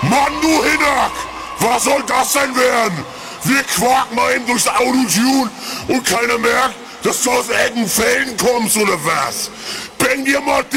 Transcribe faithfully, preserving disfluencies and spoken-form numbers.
Mann, du Hinnack! Was soll das denn werden? Wir quaken mal eben durchs Autotune und keiner merkt, dass du aus Eckenfelden kommst oder was? Bäng dir mal